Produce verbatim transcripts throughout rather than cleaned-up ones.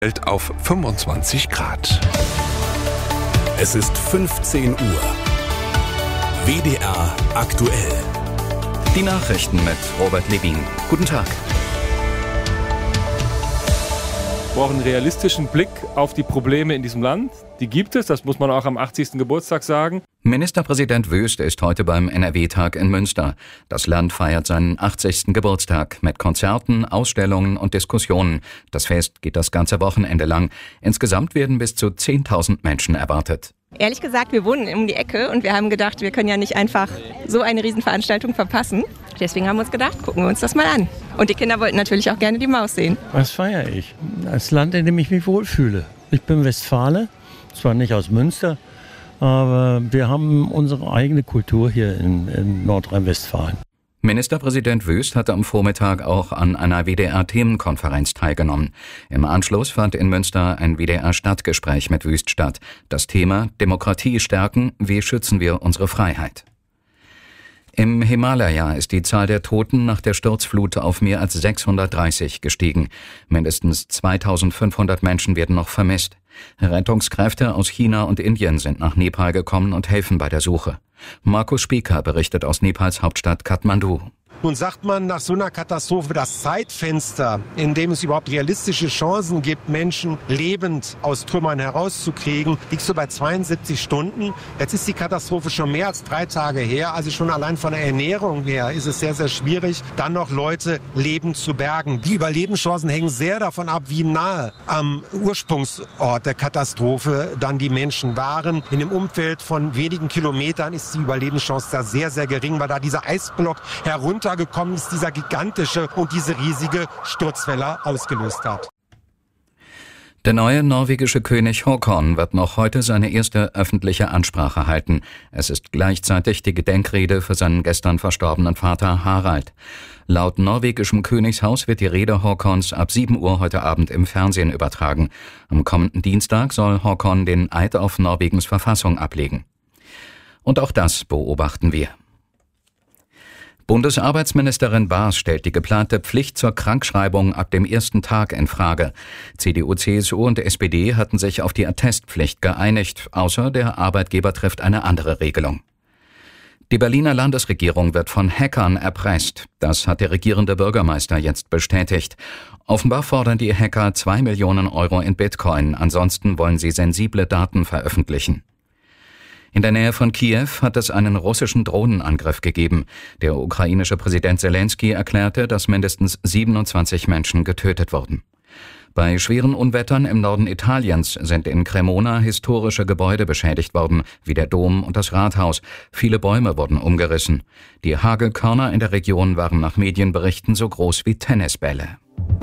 auf fünfundzwanzig Grad. Es ist fünfzehn Uhr. W D R aktuell. Die Nachrichten mit Robert Levin. Guten Tag. Wir brauchen einen realistischen Blick auf die Probleme in diesem Land. Die gibt es, das muss man auch am achtzigsten Geburtstag sagen. Ministerpräsident Wüst ist heute beim N R W-Tag in Münster. Das Land feiert seinen achtzigsten Geburtstag mit Konzerten, Ausstellungen und Diskussionen. Das Fest geht das ganze Wochenende lang. Insgesamt werden bis zu zehntausend Menschen erwartet. Ehrlich gesagt, wir wohnen um die Ecke und wir haben gedacht, wir können ja nicht einfach so eine Riesenveranstaltung verpassen. Deswegen haben wir uns gedacht, gucken wir uns das mal an. Und die Kinder wollten natürlich auch gerne die Maus sehen. Was feiere ich? Das Land, in dem ich mich wohlfühle. Ich bin Westfale, zwar nicht aus Münster, aber wir haben unsere eigene Kultur hier in, in Nordrhein-Westfalen. Ministerpräsident Wüst hatte am Vormittag auch an einer W D R-Themenkonferenz teilgenommen. Im Anschluss fand in Münster ein W D R-Stadtgespräch mit Wüst statt. Das Thema Demokratie stärken, wie schützen wir unsere Freiheit? Im Himalaya ist die Zahl der Toten nach der Sturzflut auf mehr als sechshundertdreißig gestiegen. Mindestens zweitausendfünfhundert Menschen werden noch vermisst. Rettungskräfte aus China und Indien sind nach Nepal gekommen und helfen bei der Suche. Markus Spieker berichtet aus Nepals Hauptstadt Kathmandu. Nun sagt man nach so einer Katastrophe, das Zeitfenster, in dem es überhaupt realistische Chancen gibt, Menschen lebend aus Trümmern herauszukriegen, liegt so bei zweiundsiebzig Stunden. Jetzt ist die Katastrophe schon mehr als drei Tage her. Also schon allein von der Ernährung her ist es sehr, sehr schwierig, dann noch Leute lebend zu bergen. Die Überlebenschancen hängen sehr davon ab, wie nahe am Ursprungsort der Katastrophe dann die Menschen waren. In dem Umfeld von wenigen Kilometern ist die Überlebenschance da sehr, sehr gering, weil da dieser Eisblock herunter gekommen ist, dieser gigantische und diese riesige Sturzwelle ausgelöst hat. Der neue norwegische König Håkon wird noch heute seine erste öffentliche Ansprache halten. Es ist gleichzeitig die Gedenkrede für seinen gestern verstorbenen Vater Harald. Laut norwegischem Königshaus wird die Rede Håkons ab sieben Uhr heute Abend im Fernsehen übertragen. Am kommenden Dienstag soll Håkon den Eid auf Norwegens Verfassung ablegen. Und auch das beobachten wir. Bundesarbeitsministerin Baas stellt die geplante Pflicht zur Krankschreibung ab dem ersten Tag in Frage. C D U, C S U und S P D hatten sich auf die Attestpflicht geeinigt, außer der Arbeitgeber trifft eine andere Regelung. Die Berliner Landesregierung wird von Hackern erpresst. Das hat der regierende Bürgermeister jetzt bestätigt. Offenbar fordern die Hacker zwei Millionen Euro in Bitcoin, ansonsten wollen sie sensible Daten veröffentlichen. In der Nähe von Kiew hat es einen russischen Drohnenangriff gegeben. Der ukrainische Präsident Zelensky erklärte, dass mindestens siebenundzwanzig Menschen getötet wurden. Bei schweren Unwettern im Norden Italiens sind in Cremona historische Gebäude beschädigt worden, wie der Dom und das Rathaus. Viele Bäume wurden umgerissen. Die Hagelkörner in der Region waren nach Medienberichten so groß wie Tennisbälle.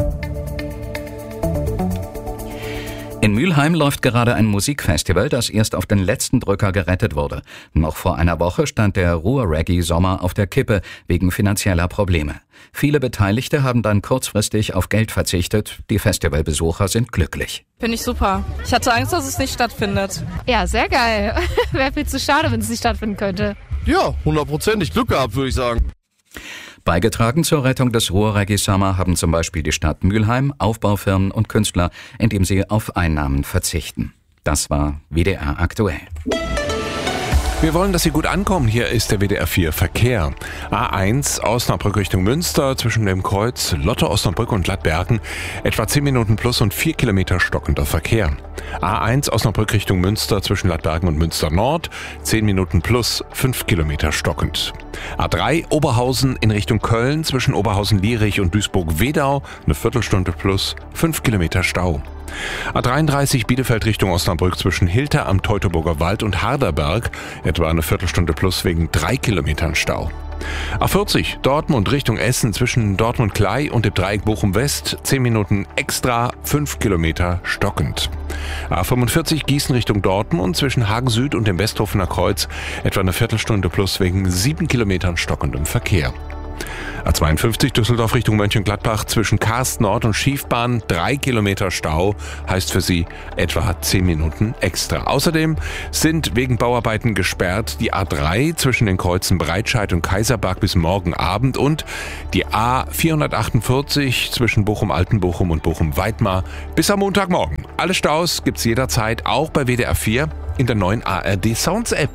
In Mülheim läuft gerade ein Musikfestival, das erst auf den letzten Drücker gerettet wurde. Noch vor einer Woche stand der Ruhr-Reggae-Sommer auf der Kippe wegen finanzieller Probleme. Viele Beteiligte haben dann kurzfristig auf Geld verzichtet. Die Festivalbesucher sind glücklich. Finde ich super. Ich hatte Angst, dass es nicht stattfindet. Ja, sehr geil. Wäre viel zu schade, wenn es nicht stattfinden könnte. Ja, hundertprozentig Glück gehabt, würde ich sagen. Beigetragen zur Rettung des Ruhr-Reggae-Summer haben zum Beispiel die Stadt Mülheim, Aufbaufirmen und Künstler, indem sie auf Einnahmen verzichten. Das war W D R aktuell. Wir wollen, dass Sie gut ankommen. Hier ist der W D R vier Verkehr. A eins Osnabrück Richtung Münster zwischen dem Kreuz Lotte Osnabrück und Gladbergen. Etwa zehn Minuten plus und vier Kilometer stockender Verkehr. A eins Osnabrück Richtung Münster zwischen Gladbergen und Münster Nord. zehn Minuten plus, fünf Kilometer stockend. A drei Oberhausen in Richtung Köln zwischen Oberhausen-Lierich und Duisburg-Wedau. Eine Viertelstunde plus, fünf Kilometer Stau. A dreiunddreißig Bielefeld Richtung Osnabrück zwischen Hilter am Teutoburger Wald und Harderberg. Etwa eine Viertelstunde plus wegen drei Kilometern Stau. A vierzig Dortmund Richtung Essen zwischen Dortmund-Klei und dem Dreieck Bochum-West. zehn Minuten extra, fünf Kilometer stockend. A fünfundvierzig Gießen Richtung Dortmund zwischen Hagen Süd und dem Westhofener Kreuz. Etwa eine Viertelstunde plus wegen sieben Kilometern stockendem Verkehr. A zweiundfünfzig Düsseldorf Richtung Mönchengladbach zwischen Karst Nord und Schiefbahn. Drei Kilometer Stau heißt für Sie etwa zehn Minuten extra. Außerdem sind wegen Bauarbeiten gesperrt die A drei zwischen den Kreuzen Breitscheid und Kaiserberg bis morgen Abend und die A vierhundertachtundvierzig zwischen Bochum-Altenbochum und Bochum-Weitmar bis am Montagmorgen. Alle Staus gibt's jederzeit auch bei W D R vier in der neuen A R D Sounds App.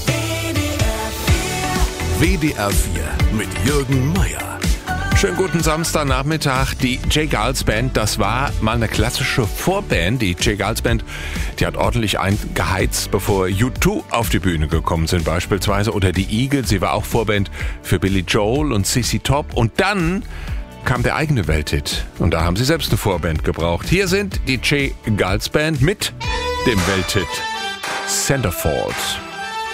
W D R vier mit Jürgen Meier. Schönen guten Samstagnachmittag. Die J. Geils Band, das war mal eine klassische Vorband. Die J. Geils Band, die hat ordentlich eingeheizt, bevor U zwei auf die Bühne gekommen sind beispielsweise. Oder die Eagles, sie war auch Vorband für Billy Joel und C C Top. Und dann kam der eigene Welthit. Und da haben sie selbst eine Vorband gebraucht. Hier sind die J. Geils Band mit dem Welthit Centerfold.